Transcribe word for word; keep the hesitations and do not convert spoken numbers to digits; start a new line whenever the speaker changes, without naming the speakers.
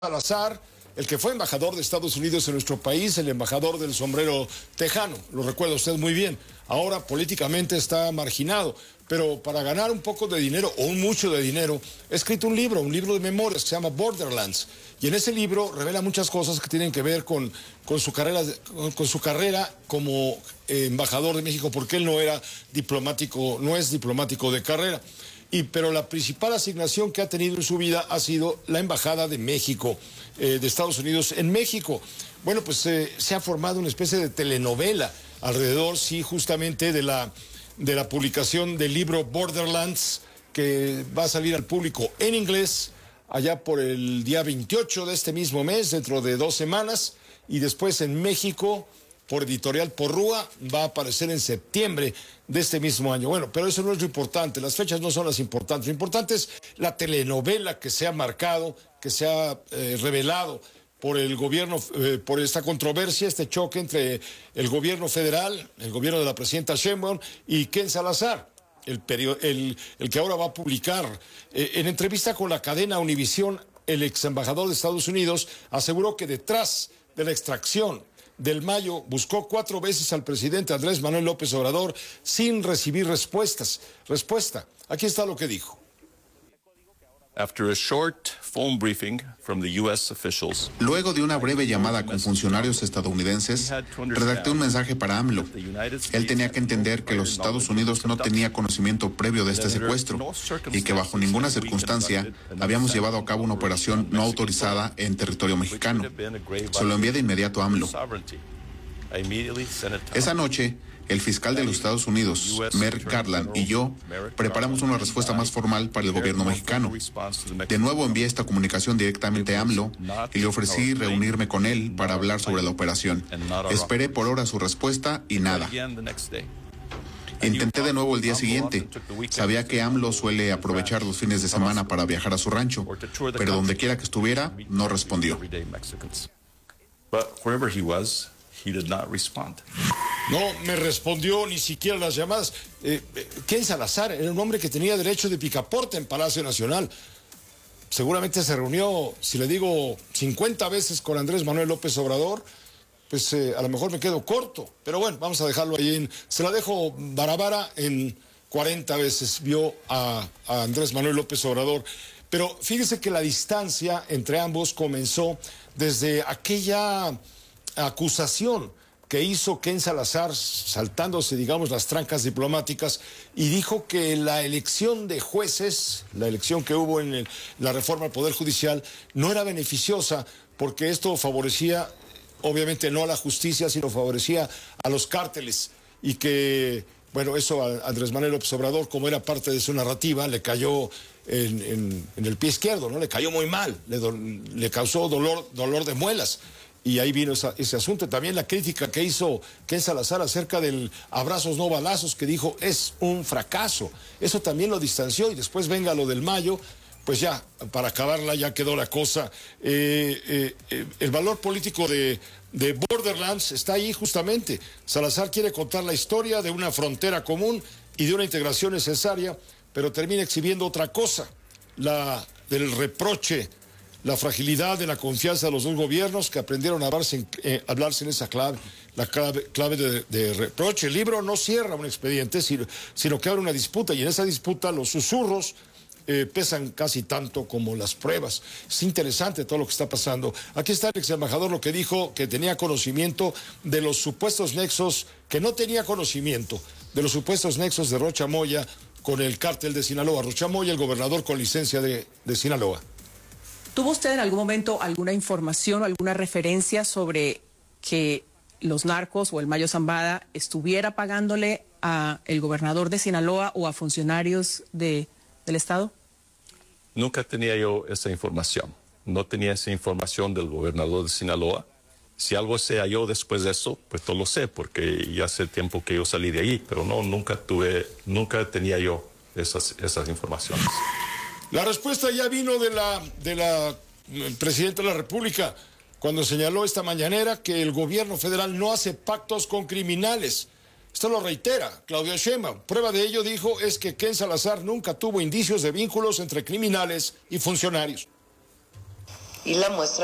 Salazar, el que fue embajador de Estados Unidos en nuestro país, el embajador del sombrero tejano, lo recuerda usted muy bien. Ahora políticamente está marginado, pero para ganar un poco de dinero o un mucho de dinero, ha escrito un libro, un libro de memorias que se llama Borderlands. Y en ese libro revela muchas cosas que tienen que ver con, con, su, carrera, con, con su carrera como eh, embajador de México, porque él no era diplomático, no es diplomático de carrera. Y, pero la principal asignación que ha tenido en su vida ha sido la Embajada de México, eh, de Estados Unidos en México. Bueno, pues eh, se ha formado una especie de telenovela alrededor, sí, justamente de la, de la publicación del libro Borderlands, que va a salir al público en inglés allá por el día veintiocho de este mismo mes, dentro de dos semanas, y después en México, por Editorial Porrúa, va a aparecer en septiembre de este mismo año. Bueno, pero eso no es lo importante, las fechas no son las importantes. Lo importante es la telenovela que se ha marcado, que se ha eh, revelado por el gobierno, eh, por esta controversia, este choque entre el gobierno federal, el gobierno de la presidenta Sheinbaum y Ken Salazar, el, el, el que ahora va a publicar. Eh, en entrevista con la cadena Univisión, el ex embajador de Estados Unidos aseguró que detrás de la extracción del Mayo buscó cuatro veces al presidente Andrés Manuel López Obrador sin recibir respuestas. Respuesta. Aquí está lo que dijo.
After a short phone briefing from the U S officials,
Luego de una breve llamada con funcionarios estadounidenses, redacté un mensaje para AMLO. Él tenía que entender que los Estados Unidos no tenía conocimiento previo de este secuestro y que bajo ninguna circunstancia habíamos llevado a cabo una operación no autorizada en territorio mexicano. Se lo envié de inmediato a AMLO. Esa noche, el fiscal de los Estados Unidos, Merrick Garland, y yo preparamos una respuesta más formal para el gobierno mexicano. De nuevo envié esta comunicación directamente a AMLO y le ofrecí reunirme con él para hablar sobre la operación. Esperé por horas su respuesta y nada. Intenté de nuevo el día siguiente. Sabía que AMLO suele aprovechar los fines de semana para viajar a su rancho, pero donde quiera que estuviera, no respondió.
he did not respond.
No me respondió ni siquiera las llamadas. Eh, Ken Salazar era un hombre que tenía derecho de picaporte en Palacio Nacional. Seguramente se reunió, si le digo, cincuenta veces con Andrés Manuel López Obrador, pues eh, a lo mejor me quedo corto. Pero bueno, vamos a dejarlo ahí. En, se la dejo barabara en cuarenta veces vio a, a Andrés Manuel López Obrador. Pero fíjese que la distancia entre ambos comenzó desde aquella acusación que hizo Ken Salazar, saltándose, digamos, las trancas diplomáticas, y dijo que la elección de jueces, la elección que hubo en el, la reforma al Poder Judicial, no era beneficiosa porque esto favorecía, obviamente no a la justicia, sino favorecía a los cárteles, y que, bueno, eso a Andrés Manuel López Obrador, como era parte de su narrativa, le cayó en, en, en el pie izquierdo, ¿no? Le cayó muy mal, le, do, le causó dolor, dolor de muelas. Y ahí vino esa, ese asunto. También la crítica que hizo Ken Salazar acerca del abrazos no balazos, que dijo es un fracaso. Eso también lo distanció, y después venga lo del Mayo, pues ya, para acabarla ya quedó la cosa. Eh, eh, eh, el valor político de, de Borderlands está ahí justamente. Salazar quiere contar la historia de una frontera común y de una integración necesaria, pero termina exhibiendo otra cosa, la del reproche, la fragilidad de la confianza de los dos gobiernos que aprendieron a hablarse en, eh, hablarse en esa clave, la clave, clave de, de reproche. El libro no cierra un expediente, sino, sino que abre una disputa, y en esa disputa los susurros eh, pesan casi tanto como las pruebas. Es interesante todo lo que está pasando. Aquí está el ex embajador, lo que dijo, que tenía conocimiento de los supuestos nexos, que no tenía conocimiento de los supuestos nexos de Rocha Moya con el cártel de Sinaloa. Rocha Moya, el gobernador con licencia de, de Sinaloa.
¿Tuvo usted en algún momento alguna información o alguna referencia sobre que los narcos o el Mayo Zambada estuviera pagándole a el gobernador de Sinaloa o a funcionarios de, del estado?
Nunca tenía yo esa información. No tenía esa información del gobernador de Sinaloa. Si algo sé yo después de eso, pues no lo sé, porque ya hace tiempo que yo salí de ahí, pero no, nunca tuve, nunca tenía yo esas, esas informaciones.
La respuesta ya vino de la, de la presidenta de la República, cuando señaló esta mañanera que el gobierno federal no hace pactos con criminales. Esto lo reitera Claudia Sheinbaum. Prueba de ello, dijo, es que Ken Salazar nunca tuvo indicios de vínculos entre criminales y funcionarios.
y la muestra